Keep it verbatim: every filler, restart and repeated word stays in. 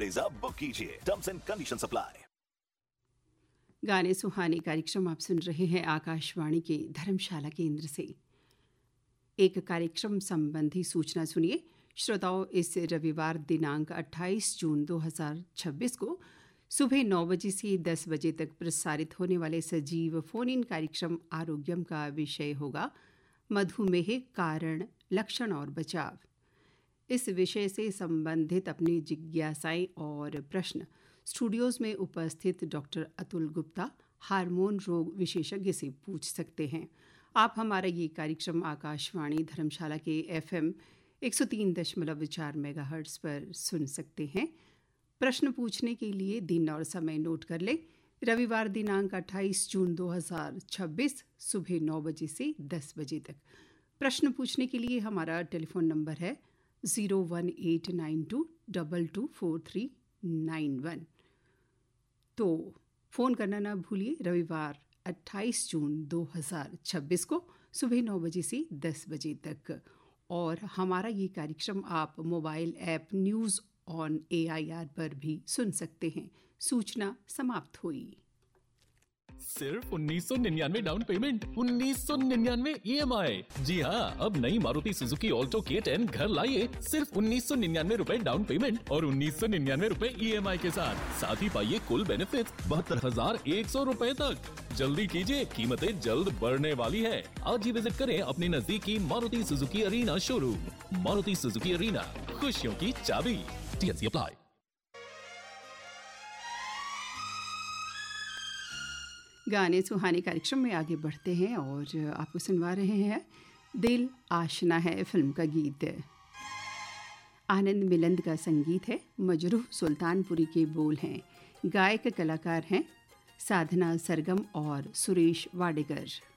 रेजा बुक कीजिए। Terms and condition apply. गाने सुहाने कार्यक्रम आप सुन रहे हैं आकाशवाणी के धर्मशाला केंद्र से। एक कार्यक्रम संबंधी सूचना सुनिए श्रोताओं। इस रविवार दिनांक अट्ठाईस जून दो हज़ार छब्बीस को सुबह नौ बजे से दस बजे तक प्रसारित होने वाले सजीव फोन इन कार्यक्रम आरोग्यम का विषय होगा मधुमेह कारण, लक्षण और बचाव। इस विषय से संबंधित अपनी जिज्ञासाएं और प्रश्न स्टूडियोज में उपस्थित डॉक्टर अतुल गुप्ता, हार्मोन रोग विशेषज्ञ से पूछ सकते हैं। आप हमारा ये कार्यक्रम आकाशवाणी धर्मशाला के एफएम एक सौ तीन दशमलव चार मेगाहर्ट्ज़ पर सुन सकते हैं। प्रश्न पूछने के लिए दिन और समय नोट कर लें। रविवार दिनांक अट्ठाईस जून दो हज़ार छब्बीस सुबह नौ बजे से दस बजे तक। प्रश्न पूछने के लिए हमारा टेलीफोन नंबर है zero one eight nine to double two four three nine one. तो फ़ोन करना ना भूलिए। रविवार अट्ठाईस जून दो हज़ार छब्बीस को सुबह नौ बजे से दस बजे तक। और हमारा ये कार्यक्रम आप mobile app news on A I R पर भी सुन सकते हैं। सूचना समाप्त हुई। सिर्फ उन्नीस सौ निन्यानवे डाउन पेमेंट, उन्नीस सौ निन्यानवे ई एम आई। जी हाँ, अब नई मारुति सुजुकी ऑल्टो के टेन घर लाइए सिर्फ उन्नीस सौ निन्यानवे रूपए डाउन पेमेंट और उन्नीस सौ निन्यानवे रूपए ई एम आई के साथ। साथ ही पाइए कुल बेनिफिट बहत्तर हजार एक सौ रूपए तक। जल्दी कीजिए, कीमतें जल्द बढ़ने वाली है। आज ही विजिट करें अपने नजदीकी Maruti Suzuki arena showroom. Maruti Suzuki arena, खुशियों की चाबी। T N C apply. गाने सुहाने कार्यक्रम में आगे बढ़ते हैं और आपको सुनवा रहे हैं दिल आशना है फिल्म का गीत। आनंद मिलंद का संगीत है, मजरूह सुल्तानपुरी के बोल हैं। गायक कलाकार हैं साधना सरगम और सुरेश वाडेकर।